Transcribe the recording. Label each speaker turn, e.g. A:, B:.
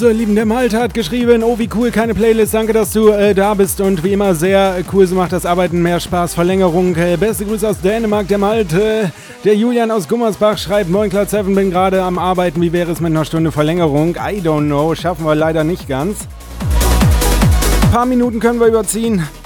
A: zur Lieben. Der Malte hat geschrieben, oh wie cool, keine Playlist, danke, dass du da bist und wie immer sehr cool, so macht das Arbeiten mehr Spaß, Verlängerung, beste Grüße aus Dänemark, der Malte. Der Julian aus Gummersbach schreibt, moin Cloud 7, bin gerade am Arbeiten, wie wäre es mit einer Stunde Verlängerung? I don't know, schaffen wir leider nicht ganz. Ein paar Minuten können wir überziehen.